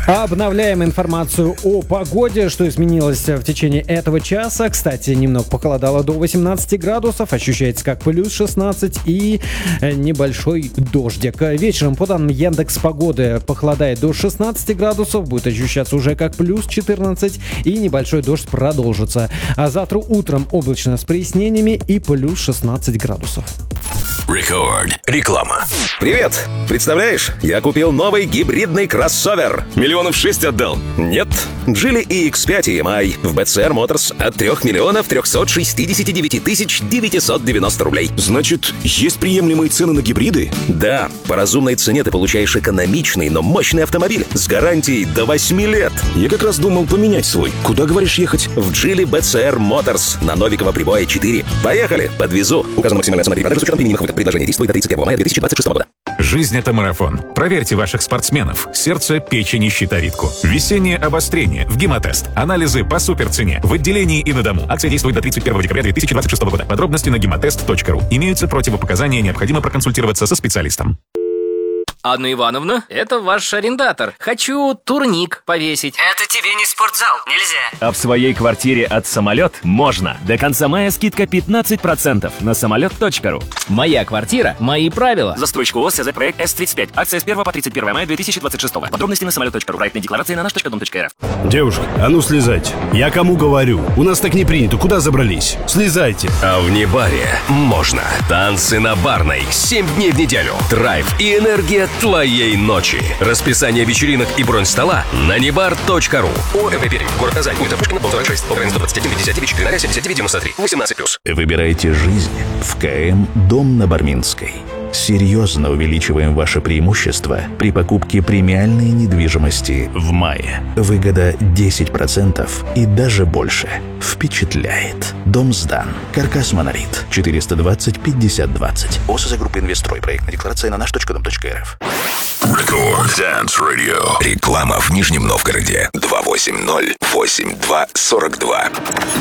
Обновляем информацию о погоде, что изменилось в течение этого часа. Кстати, немного похолодало до 18 градусов, ощущается как плюс 16 и небольшой дождик. Вечером, по данным Яндекс.Погоды, похолодает до 16 градусов, будет ощущаться уже как плюс 14 и небольшой дождь продолжится. А завтра утром облачно с прояснениями и плюс 16 градусов. Рекорд. Реклама. Привет! Представляешь, я купил новый гибридный кроссовер. Миллионов 6 отдал. Нет. Geely EX5 EMI в BCR Motors от 3 миллионов 369 тысяч 990 рублей. Значит, есть приемлемые цены на гибриды? Да, по разумной цене ты получаешь экономичный, но мощный автомобиль с гарантией до 8 лет. Я как раз думал поменять свой. Куда, говоришь, ехать? В Geely BCR Motors на Новикова Прибоя 4. Поехали, подвезу. Указан максимальная цена перепродажи с учетом применимых выгод. Предложение действует до 31 мая 2026 года. Жизнь — это марафон. Проверьте ваших спортсменов. Сердце, печень и щитовидку. Весеннее обострение в гемотест. Анализы по суперцене. В отделении и на дому. Акция действует до 31 декабря 2026 года. Подробности на гемотест.ру. Имеются противопоказания, необходимо проконсультироваться со специалистом. Анна Ивановна, это ваш арендатор. Хочу турник повесить. Это тебе не спортзал, нельзя. А в своей квартире от «Самолет» можно. До конца мая скидка 15% на самолет.ру. Моя квартира, мои правила. Застройщик ООО «СЗ Проект С-35». Акция с 1 по 31 мая 2026. Подробности на самолет.ру. Проектные декларации на наш.дом.рф. Девушка, а ну слезайте. Я кому говорю? У нас так не принято. Куда забрались? Слезайте. А в Небаре можно. Танцы на Барной. 7 дней в неделю. Драйв и энергия твоей ночи. Расписание вечеринок и бронь стола на nebar.ru. ОМВ Пермь. Город Казань. Улица Пушкина, 126. Украина 121 59 4 79 93. 18+. Выбирайте жизнь в КМ «Дом на Барминской». Серьезно увеличиваем ваше преимущество при покупке премиальной недвижимости в мае. Выгода 10% и даже больше. Впечатляет. Дом сдан. Каркас Монолит. 420 50 20. ОСЗ группы «Инвестрой». Проектная декларация на наш.дом.рф. Record Dance Radio. Реклама в Нижнем Новгороде. 280-82-42.